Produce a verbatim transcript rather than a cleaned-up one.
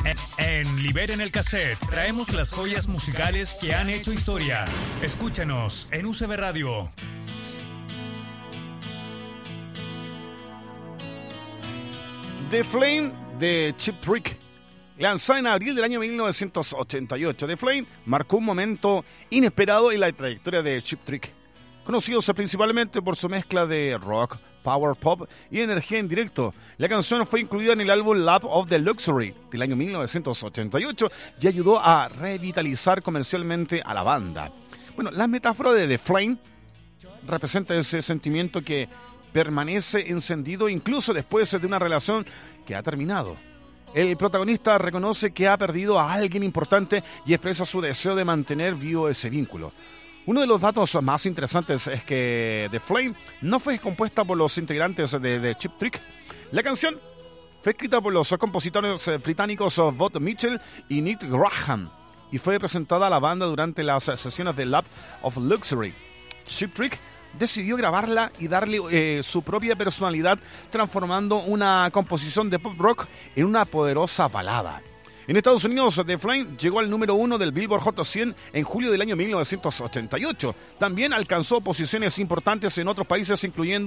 En Liberen el Cassette traemos las joyas musicales que han hecho historia. Escúchanos en U C B Radio. The Flame de Cheap Trick, lanzada en abril del año mil novecientos ochenta y ocho. The Flame marcó un momento inesperado en la trayectoria de Cheap Trick, conocidos principalmente por su mezcla de rock, power pop y energía en directo. La canción fue incluida en el álbum Lap of the Luxury del año mil novecientos ochenta y ocho y ayudó a revitalizar comercialmente a la banda. Bueno, la metáfora de The Flame representa ese sentimiento que permanece encendido incluso después de una relación que ha terminado. El protagonista reconoce que ha perdido a alguien importante y expresa su deseo de mantener vivo ese vínculo. Uno de los datos más interesantes es que The Flame no fue compuesta por los integrantes de, de Cheap Trick. La canción fue escrita por los compositores británicos Bob Mitchell y Nick Graham y fue presentada a la banda durante las sesiones de Lap of Luxury. Cheap Trick decidió grabarla y darle eh, su propia personalidad, transformando una composición de pop rock en una poderosa balada. En Estados Unidos, The Flame llegó al número uno del Billboard Hot cien en julio del año mil novecientos ochenta y ocho. También alcanzó posiciones importantes en otros países, incluyendo